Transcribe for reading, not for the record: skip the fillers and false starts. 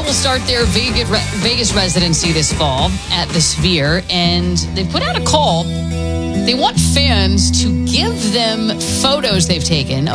will start their Vegas residency this fall at the Sphere, and they put out a call. They want fans to give them photos they've taken